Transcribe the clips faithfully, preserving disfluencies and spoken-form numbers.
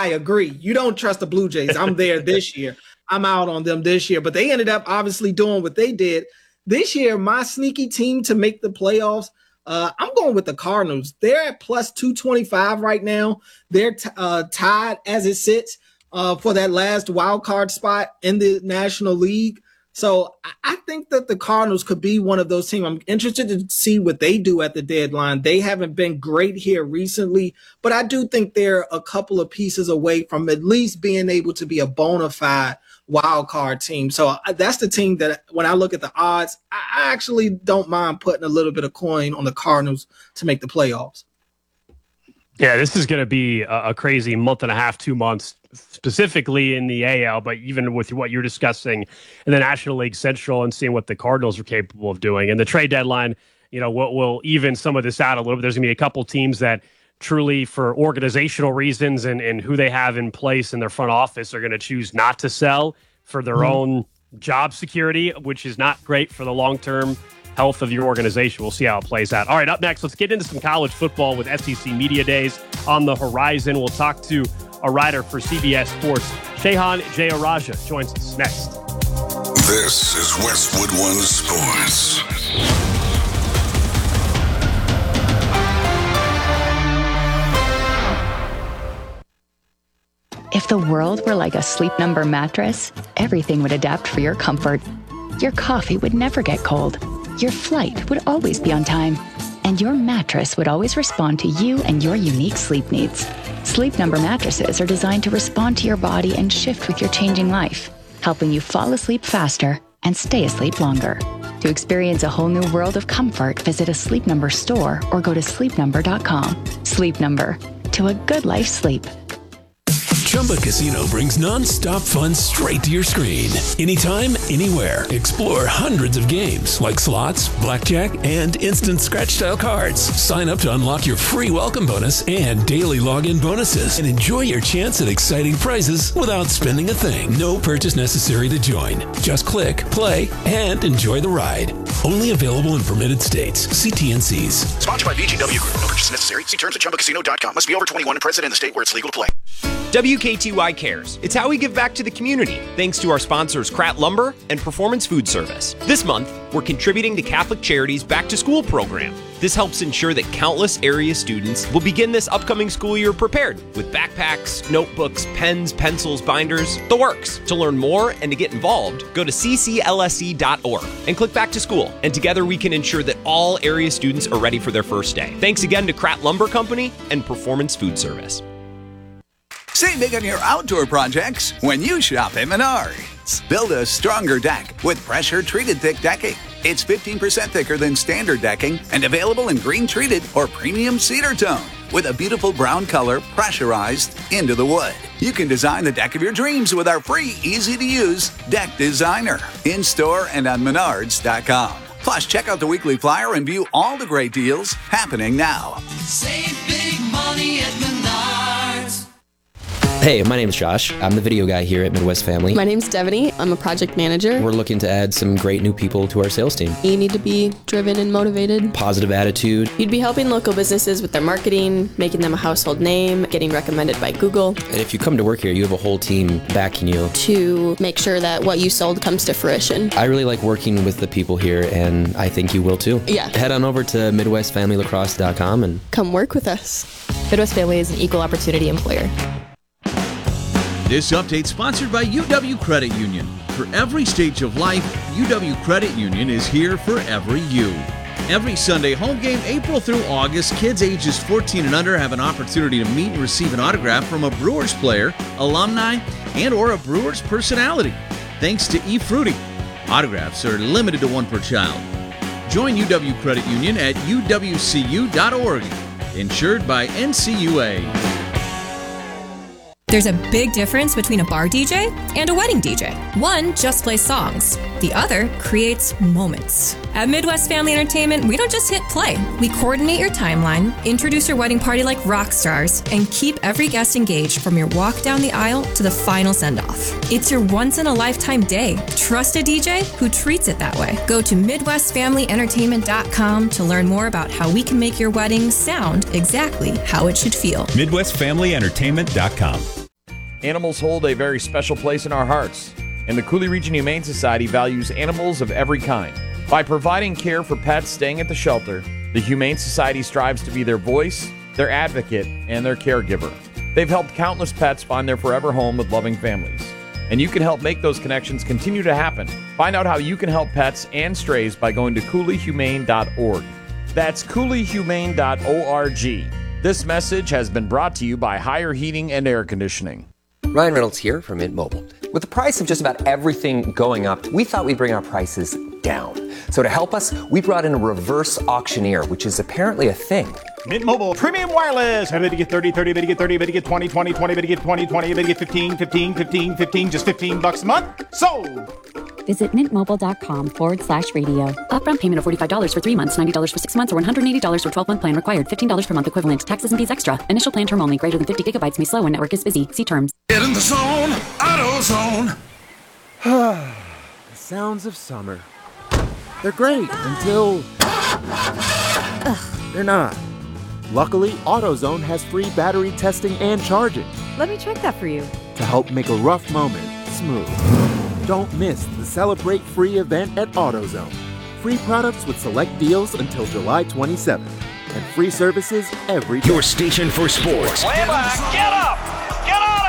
I agree. You don't trust the Blue Jays. I'm there this year. I'm out on them this year. But they ended up obviously doing what they did. This year, my sneaky team to make the playoffs, uh, I'm going with the Cardinals. They're at plus two twenty-five right now. They're t- uh, tied as it sits uh, for that last wild card spot in the National League. So I think that the Cardinals could be one of those teams. I'm interested to see what they do at the deadline. They haven't been great here recently, but I do think they're a couple of pieces away from at least being able to be a bona fide wild card team. So that's the team that when I look at the odds, I actually don't mind putting a little bit of coin on the Cardinals to make the playoffs. Yeah, this is going to be a, a crazy month and a half, two months, specifically in the A L, but even with what you're discussing in the National League Central and seeing what the Cardinals are capable of doing. And the trade deadline, you know, will, will even some of this out a little bit. There's going to be a couple teams that truly for organizational reasons and, and who they have in place in their front office are going to choose not to sell for their mm-hmm. own job security, which is not great for the long-term health of your organization. We'll see how it plays out. All right, up next, let's get into some college football with S E C Media Days on the horizon. We'll talk to a writer for C B S Sports. Shehan Jeyarajah joins us next. This is Westwood One Sports. If the world were like a Sleep Number mattress, everything would adapt for your comfort. Your coffee would never get cold. Your flight would always be on time. And your mattress would always respond to you and your unique sleep needs. Sleep Number mattresses are designed to respond to your body and shift with your changing life, helping you fall asleep faster and stay asleep longer. To experience a whole new world of comfort, visit a Sleep Number store or go to sleep number dot com. Sleep Number. To a good life sleep. Chumba Casino brings non-stop fun straight to your screen. Anytime, anywhere. Explore hundreds of games like slots, blackjack, and instant scratch-style cards. Sign up to unlock your free welcome bonus and daily login bonuses. And enjoy your chance at exciting prizes without spending a thing. No purchase necessary to join. Just click, play, and enjoy the ride. Only available in permitted states. See T N Cs. Sponsored by V G W Group. No purchase necessary. See terms at chumba casino dot com. Must be over twenty-one and present in the state where it's legal to play. W K T Y Cares. It's how we give back to the community, thanks to our sponsors Kratt Lumber and Performance Food Service. This month, we're contributing to Catholic Charities' Back to School program. This helps ensure that countless area students will begin this upcoming school year prepared with backpacks, notebooks, pens, pencils, binders, the works. To learn more and to get involved, go to c c l s e dot org and click Back to School. And together we can ensure that all area students are ready for their first day. Thanks again to Kratt Lumber Company and Performance Food Service. Save big on your outdoor projects when you shop at Menards. Build a stronger deck with pressure-treated thick decking. It's fifteen percent thicker than standard decking and available in green-treated or premium cedar tone with a beautiful brown color pressurized into the wood. You can design the deck of your dreams with our free, easy-to-use Deck Designer in-store and on menards dot com. Plus, check out the weekly flyer and view all the great deals happening now. Save big money at Menards. Hey, my name's Josh. I'm the video guy here at Midwest Family. My name's Devaney. I'm a project manager. We're looking to add some great new people to our sales team. You need to be driven and motivated. Positive attitude. You'd be helping local businesses with their marketing, making them a household name, getting recommended by Google. And if you come to work here, you have a whole team backing you. To make sure that what you sold comes to fruition. I really like working with the people here, and I think you will too. Yeah. Head on over to midwest family lacrosse dot com and come work with us. Midwest Family is an equal opportunity employer. This update sponsored by U W Credit Union. For every stage of life, U W Credit Union is here for every you. Every Sunday home game, April through August, kids ages fourteen and under have an opportunity to meet and receive an autograph from a Brewers player, alumni, and or a Brewers personality. Thanks to eFruity. Autographs are limited to one per child. Join U W Credit Union at u w c u dot org. Insured by N C U A. There's a big difference between a bar D J and a wedding D J. One just plays songs. The other creates moments. At Midwest Family Entertainment, we don't just hit play. We coordinate your timeline, introduce your wedding party like rock stars, and keep every guest engaged from your walk down the aisle to the final send-off. It's your once-in-a-lifetime day. Trust a D J who treats it that way. Go to midwest family entertainment dot com to learn more about how we can make your wedding sound exactly how it should feel. midwest family entertainment dot com. Animals hold a very special place in our hearts, and the Cooley Region Humane Society values animals of every kind. By providing care for pets staying at the shelter, the Humane Society strives to be their voice, their advocate, and their caregiver. They've helped countless pets find their forever home with loving families. And you can help make those connections continue to happen. Find out how you can help pets and strays by going to cooley humane dot org. That's cooley humane dot org. This message has been brought to you by Higher Heating and Air Conditioning. Ryan Reynolds here from Mint Mobile. With the price of just about everything going up, we thought we'd bring our prices down. So to help us, we brought in a reverse auctioneer, which is apparently a thing. Mint Mobile Premium Wireless. How to get thirty, thirty, to get thirty, to get twenty, twenty, twenty, to get twenty, twenty, to get fifteen, fifteen, fifteen, fifteen, just fifteen bucks a month. Sold! Visit mintmobile.com forward slash radio. Upfront payment of forty-five dollars for three months, ninety dollars for six months, or one hundred eighty dollars for twelve-month plan required. fifteen dollars per month equivalent. Taxes and fees extra. Initial plan term only. Greater than fifty gigabytes may slow when network is busy. See terms. Get in the zone, AutoZone. The sounds of summer. They're great until they're not. Luckily, AutoZone has free battery testing and charging Let me check that for you. to help make a rough moment smooth. Don't miss the Celebrate Free event at AutoZone. Free products with select deals until July twenty-seventh. And free services every day. Your station for sports. Way back, get up! Get out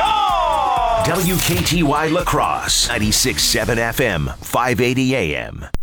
of here! Go! W K T Y La Crosse, ninety-six point seven F M, five eighty A M.